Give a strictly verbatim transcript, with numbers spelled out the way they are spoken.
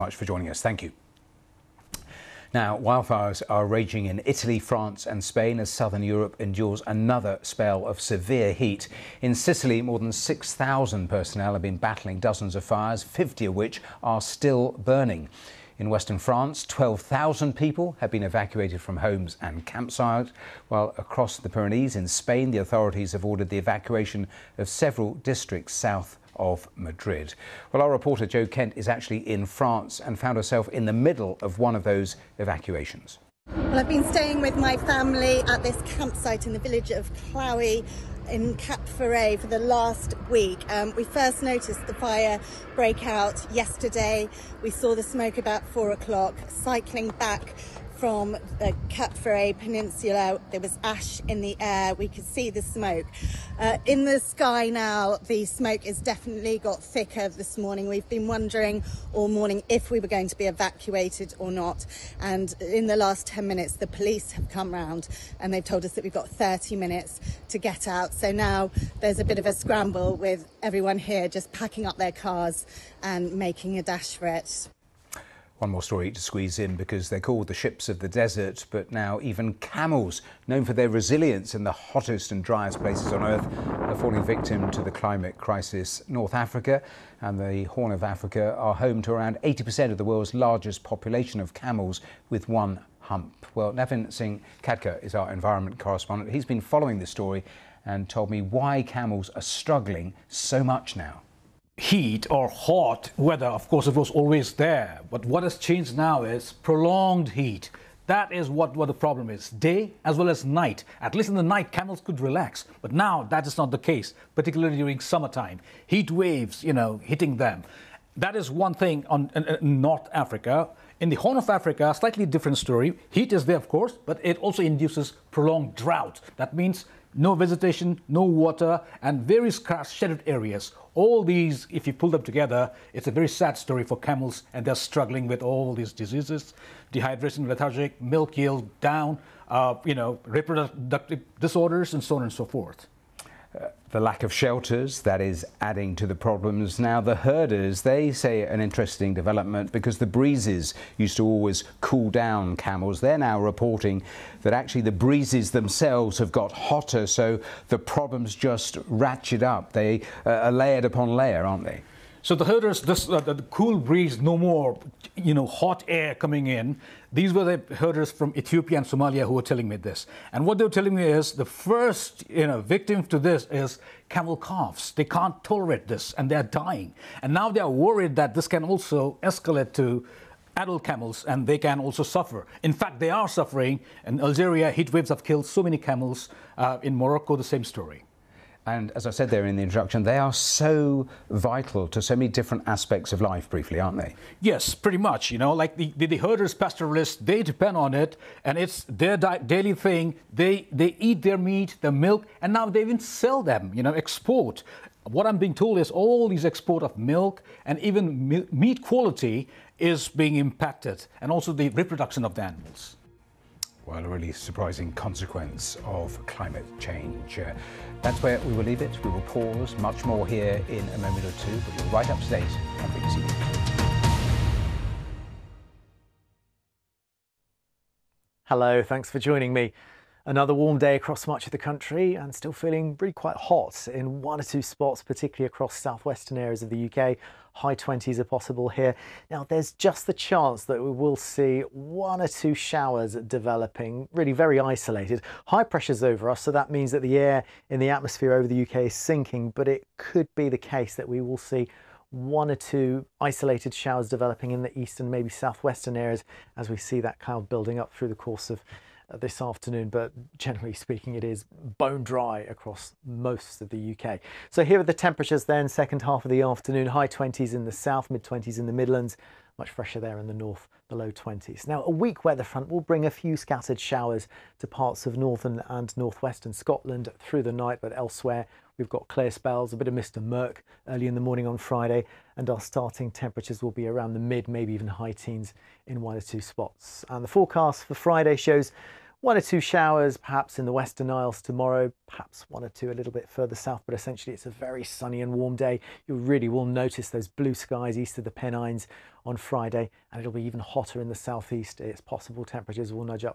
Much for joining us. Thank you. Now, wildfires are raging in Italy, France and Spain as southern Europe endures another spell of severe heat. In Sicily, more than six thousand personnel have been battling dozens of fires, fifty of which are still burning. In western France, twelve thousand people have been evacuated from homes and campsites, while across the Pyrenees in Spain, the authorities have ordered the evacuation of several districts south of Madrid. Well, our reporter Jo Kent is actually in France and found herself in the middle of one of those evacuations. Well, I've been staying with my family at this campsite in the village of Clouy in Cap Ferret for the last week. Um, we first noticed the fire break out yesterday. We saw the smoke about four o'clock. Cycling back from the Cap Ferret Peninsula, there was ash in the air. We could see the smoke. Uh, in the sky now, the smoke has definitely got thicker this morning. We've been wondering all morning if we were going to be evacuated or not. And in the last ten minutes, the police have come round and they've told us that we've got thirty minutes to get out. So now there's a bit of a scramble with everyone here just packing up their cars and making a dash for it. One more story to squeeze in because they're called the ships of the desert, but now even camels, known for their resilience in the hottest and driest places on earth, are falling victim to the climate crisis. North Africa and the Horn of Africa are home to around eighty percent of the world's largest population of camels with one hump. Well, Navin Singh Khadka is our environment correspondent. He's been following this story and told me why camels are struggling so much now. Heat or hot weather, of course, it was always there. But what has changed now is prolonged heat. That is what, what the problem is. Day as well as night. At least in the night, camels could relax. But now that is not the case, particularly during summertime. Heat waves, you know, hitting them. That is one thing on in, in North Africa. In the Horn of Africa, slightly different story. Heat is there, of course, but it also induces prolonged drought. That means no vegetation, no water, and very scarce shaded areas. All these, if you pull them together, it's a very sad story for camels, and they're struggling with all these diseases, dehydration, lethargic, milk yield down, uh, you know, reproductive disorders, and so on and so forth. Uh, the lack of shelters, that is adding to the problems. Now the herders, they say an interesting development because the breezes used to always cool down camels. They're now reporting that actually the breezes themselves have got hotter, so the problems just ratchet up. They uh, are layered upon layer, aren't they? So the herders, this, uh, the cool breeze, no more, you know, hot air coming in. These were the herders from Ethiopia and Somalia who were telling me this. And what they were telling me is the first, you know, victim to this is camel calves. They can't tolerate this and they're dying. And now they are worried that this can also escalate to adult camels and they can also suffer. In fact, they are suffering. In Algeria, heat waves have killed so many camels. Uh, in Morocco, the same story. And as I said there in the introduction, they are so vital to so many different aspects of life, briefly, aren't they? Yes, pretty much. You know, like the, the, the herders, pastoralists, they depend on it, and it's their di daily thing. They, they eat their meat, their milk, and now they even sell them, you know, export. What I'm being told is all these export of milk and even meat quality is being impacted, and also the reproduction of the animals. Well, a really surprising consequence of climate change. Uh, that's where we will leave it. We will pause. Much more here in a moment or two, but you're right up to date on B B C News. Hello, thanks for joining me. Another warm day across much of the country and still feeling really quite hot in one or two spots, particularly across southwestern areas of the U K. High twenties are possible here. Now, there's just the chance that we will see one or two showers developing, really very isolated. High pressure's over us, so that means that the air in the atmosphere over the U K is sinking, but it could be the case that we will see one or two isolated showers developing in the eastern, maybe southwestern areas as we see that cloud building up through the course of this afternoon, but generally speaking it is bone dry across most of the U K. So here are the temperatures then, second half of the afternoon, high twenties in the south, mid twenties in the Midlands, much fresher there in the north, the low twenties. Now, a weak weather front will bring a few scattered showers to parts of northern and northwestern Scotland through the night, but elsewhere we've got clear spells, a bit of mist and murk early in the morning on Friday, and our starting temperatures will be around the mid, maybe even high teens in one or two spots. And the forecast for Friday shows One or two showers perhaps in the Western Isles tomorrow, perhaps one or two a little bit further south, but essentially it's a very sunny and warm day. You really will notice those blue skies east of the Pennines on Friday, and it'll be even hotter in the southeast. It's possible temperatures will nudge up